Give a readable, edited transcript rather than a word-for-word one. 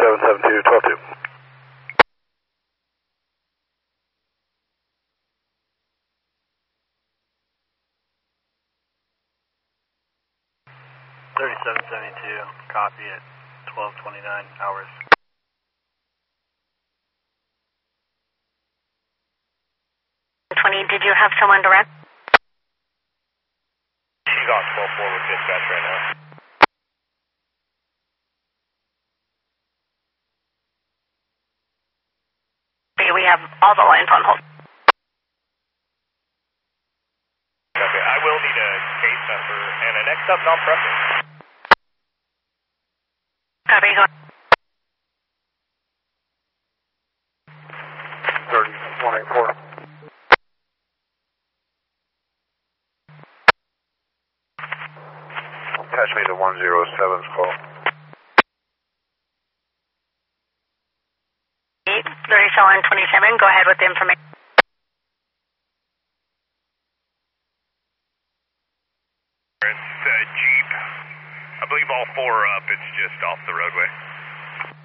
3772, 12-2. Copy at 12:29 hours. 20, did you have someone direct? She's on 12-4 with dispatch right now. We have all the lines on hold. Okay, I will need a case number and an X-up non-preference. Copy, go. 3184. Patch me to 107's call. 3727, go ahead with the information. It's a Jeep. I believe all four are up. It's just off the roadway.